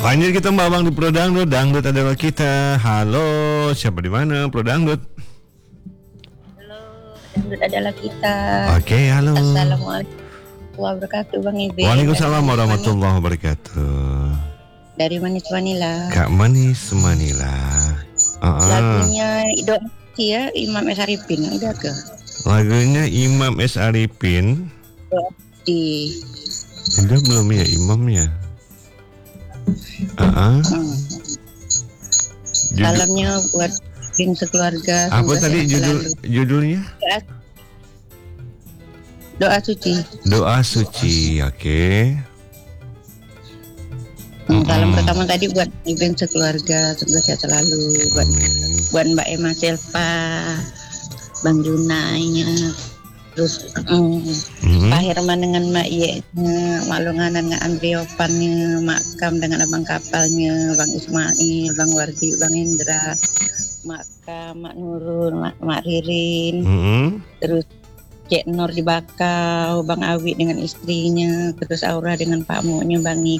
Lanjut kita Mbak Bang di Pro Dangdut. Dangdut adalah kita. Halo, siapa di mana Pro Dangdut? Halo, dangdut adalah kita. Oke, halo. Assalamualaikum warahmatullahi wabarakatuh, Bang Ibe. Waalaikumsalam warahmatullahi wabarakatuh. Dari Manis Manila. Kak Manis Manila. Lagunya Doa ya, Imam S. Arifin. Udah ke? Lagunya Imam S. Arifin. Di. Udah belum ya Imamnya? Salamnya buat tim sekeluarga. Apa tadi judulnya? Doa suci. Doa suci, oke. Salam pertama tadi buat event sekeluarga, semoga sehat selalu. Buat Mbak Emma Selva, Bang Junainya, terus Pak Herman dengan Mak Ye-nya, Mak Lunganan dengan Andriopannya, Mak Kam dengan Abang Kapalnya, Bang Ismail, Bang Wardi, Bang Indra, Mak Kam, Mak Nurul, Mak Ririn, terus Cek Nur di Bakau, Bang Awi dengan istrinya, terus Aura dengan Pak Mu'nya, Bang